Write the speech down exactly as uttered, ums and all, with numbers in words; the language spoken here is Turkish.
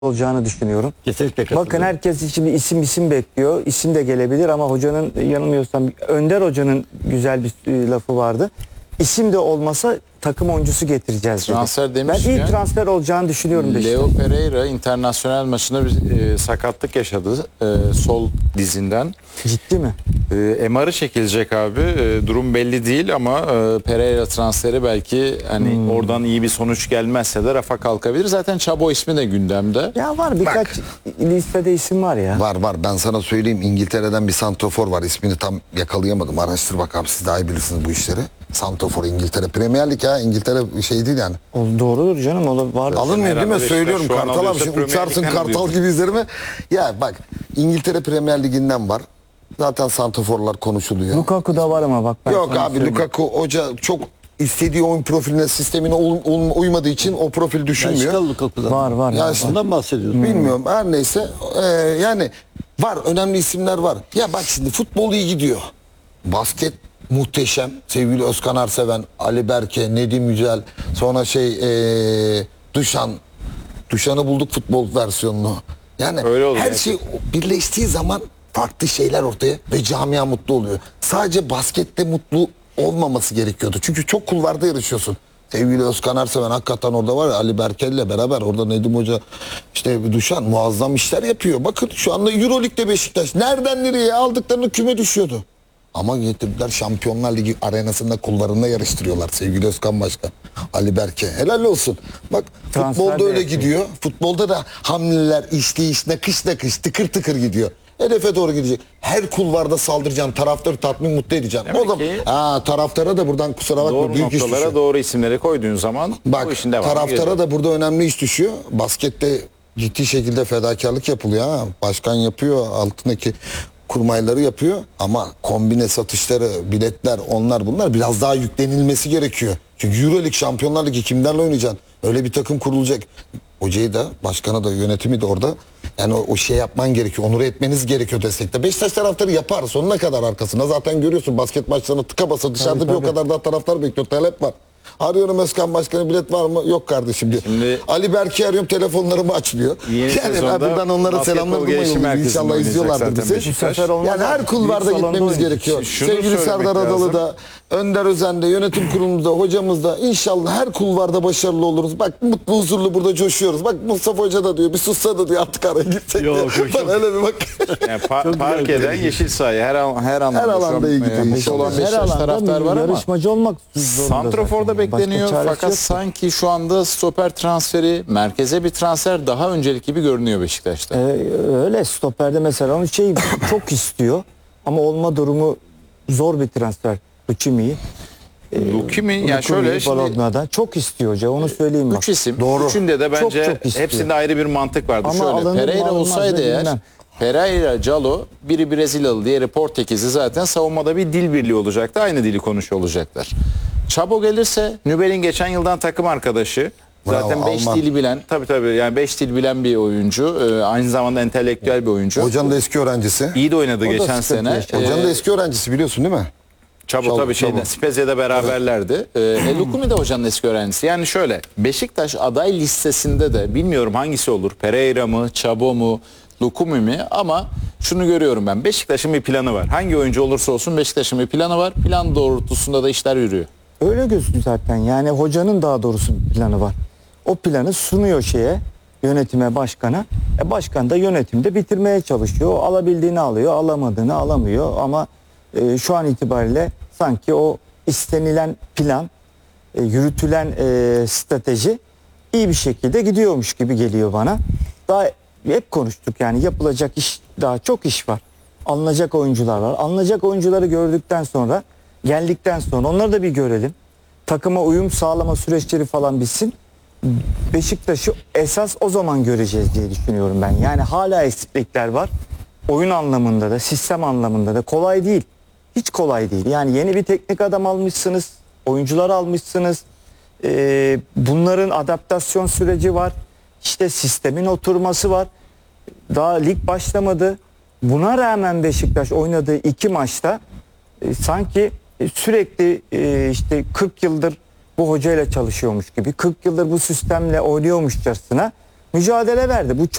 olacağını düşünüyorum. Kesinlikle katılıyorum. Bakın herkes şimdi isim isim bekliyor. İsim de gelebilir ama hocanın, yanılmıyorsam Önder Hoca'nın güzel bir lafı vardı. İsim de olmasa takım oyuncusu getireceğiz dedi. Transfer Ben demişken, iyi transfer olacağını düşünüyorum. Leo Pereira internasyonel maçında bir e, sakatlık yaşadı e, sol dizinden. Ciddi mi? E, M R'ı çekilecek abi. E, durum belli değil ama e, Pereira transferi belki hani Hmm. oradan iyi bir sonuç gelmezse de rafa kalkabilir. Zaten Çabo ismi de gündemde. Ya var birkaç listede isim var ya. Var var, ben sana söyleyeyim, İngiltere'den bir santrofor var, ismini tam yakalayamadım, araştır bakalım, siz daha iyi bilirsiniz bu işleri. Santrofor, İngiltere Premier Lig ya, İngiltere şey değil yani. O doğrudur canım, o var. Alınmıyor değil mi? herhalde Söylüyorum şu an Kartal abi, alıyorsa şimdi Premier uçarsın Lig'den Kartal alıyor. gibi izlerime. Ya bak, İngiltere Premier Ligi'nden var. Zaten santroforlar konuşuluyor. Lukaku da var ama bak. Ben Yok sana abi, söyleyeyim. Lukaku hoca çok istediği oyun profiline, sistemine ul- ul- uymadığı için o profil düşünmüyor. Belçikalı Lukaku'dan. Var var. Ya var. işte- Bundan bahsediyoruz. Bilmiyorum, her neyse Ee, yani var, önemli isimler var. Ya bak şimdi futbol iyi gidiyor. Basket muhteşem. Sevgili Özkan Arseven, Ali Berke, Nedim Yücel, sonra şey ee, Duşan. Duşan'ı bulduk, futbol versiyonunu. Yani Öyle oluyor her gerçekten. şey birleştiği zaman farklı şeyler ortaya ve camia mutlu oluyor. Sadece baskette mutlu olmaması gerekiyordu. Çünkü çok kulvarda yarışıyorsun. Sevgili Özkan Arseven hakikaten orada var ya, Ali Berkel'le beraber orada Nedim Hoca, işte Duşan muazzam işler yapıyor. Bakın şu anda Euroleague'de Beşiktaş nereden nereye aldıklarını küme düşüyordu. Ama getirdiler, Şampiyonlar Ligi arenasında kullarında yarıştırıyorlar sevgili Özkan Başkan. Ali Berke helal olsun. Bak Transfer futbolda de öyle yapıyor. gidiyor. Futbolda da hamleler, işleyiş, nakış nakış, tıkır tıkır gidiyor. Hedefe doğru gidecek. Her kulvarda saldıracaksın, taraftarı tatmin, mutlu edeceksin. Demek O zaman ki- ha, taraftara da buradan kusura bakma, Doğru büyük iş noktalara düşüyor. doğru isimleri koyduğun zaman Bak bu işin devamı taraftara gelecek. da burada önemli iş düşüyor. Baskette ciddi şekilde fedakarlık yapılıyor ha. Başkan yapıyor, altındaki kurmayları yapıyor ama kombine satışları, biletler, onlar bunlar biraz daha yüklenilmesi gerekiyor. Çünkü Euroleague, Şampiyonlar Ligi kimlerle oynayacaksın? Öyle bir takım kurulacak. Hocayı da, başkanı da, yönetimi de orada. Yani o, o şey yapman gerekiyor. Onur etmeniz gerekiyor destekte. Beşiktaş taraftarı yapar sonuna kadar arkasına. Zaten görüyorsun basket maçlarına tıka basa dışarıda Tabii, bir o tabii. kadar daha taraftar bekliyor. Talep var. Arıyorum Özkan Başkanı, bilet var mı? Yok kardeşim diyor. Şimdi- Ali Berk'i arıyorum, telefonlarımı açmıyor. Yeni Yani sezonda buradan onlara basketbol selamlarımı gelişim yolluyorum. merkezinde İnşallah oynayacak izliyorlardır zaten bizi. Beşiktaş. Bu sefer olmaz Yani her artık. kulvarda Büyük salonda gitmemiz oynayacak. gerekiyor. Şunu Sevgili söylemek Serdar lazım. Adalı da, Önder Özen de, yönetim kurulumuzda, hocamız da, inşallah her kulvarda başarılı oluruz. Bak mutlu huzurlu burada coşuyoruz. Bak Mustafa Hoca da diyor, bir sussa da diyor, artık araya gitsek. Yok, diyor. yok, yok. Bana öyle bir bak. Yani pa- Çok güzel parkeden bir yeşil sahaya her an, her anlamda, Her şu alanda an, iyi gidiyor e, mutlu inşallah. olan Her Beşiktaş alanda taraftar var ama yarışmacı olmak zorunda. santroforda zaten. Başka bekleniyor çaresi fakat yok. sanki şu anda stoper transferi, merkeze bir transfer daha öncelik gibi görünüyor Beşiktaş'ta. Ee, öyle stoperde mesela onu şey çok istiyor ama olma durumu zor bir transfer. Uçimi'yi. Lukimi yani şöyle şimdi Bologna'dan çok istiyor hoca, onu söyleyeyim bak. üç isim. Doğru. Üçünde de bence Çok çok istiyor. hepsinde ayrı bir mantık vardı. Ama şöyle alınır mı, Pereira alınmaz mı olsaydı eğer bilmem. Pereira, Calo, biri Brezilyalı, diğeri Portekizli, zaten savunmada bir dil birliği olacaktı. Aynı dili konuşuyor olacaklar. Çabo gelirse, Nübel'in geçen yıldan takım arkadaşı. Zaten Bravo, beş Alman. dili bilen, tabii tabii yani beş dil bilen bir oyuncu. Ee, aynı zamanda entelektüel bir oyuncu. Hocanın da eski öğrencisi. İyi de oynadı O da geçen sıkıntı sene. yaşadı. Hocanın Ee, da eski öğrencisi, biliyorsun değil mi? Çabo Çabo, tabii şeyde Çabo. Spezia'da beraberlerdi. Ee, e, Lukumi de hocanın eski öğrencisi. Yani şöyle, Beşiktaş aday listesinde de bilmiyorum hangisi olur. Pereira mı, Çabo mu, Lukumi mi? Ama şunu görüyorum ben. Beşiktaş'ın bir planı var. Hangi oyuncu olursa olsun Beşiktaş'ın bir planı var. Plan doğrultusunda da işler yürüyor. Öyle gözüküyor zaten. Yani hocanın daha doğrusu bir planı var. O planı sunuyor şeye, yönetime, başkana. E başkan da yönetimde bitirmeye çalışıyor. Alabildiğini alıyor, alamadığını alamıyor ama e, şu an itibariyle sanki o istenilen plan, e, yürütülen e, strateji iyi bir şekilde gidiyormuş gibi geliyor bana. Daha hep konuştuk, yani yapılacak iş, daha çok iş var. Alınacak oyuncular var. Alınacak oyuncuları gördükten sonra, geldikten sonra onları da bir görelim. Takıma uyum sağlama süreçleri falan bitsin. Beşiktaş'ı esas o zaman göreceğiz diye düşünüyorum ben. Yani hala eksiklikler var. Oyun anlamında da, sistem anlamında da kolay değil. Hiç kolay değil. Yani yeni bir teknik adam almışsınız, oyuncular almışsınız. Ee, bunların adaptasyon süreci var. İşte sistemin oturması var. Daha lig başlamadı. Buna rağmen Beşiktaş oynadığı iki maçta e, sanki e, sürekli e, işte kırk yıldır bu hocayla çalışıyormuş gibi, kırk yıldır bu sistemle oynuyormuşçasına mücadele verdi. Bu çok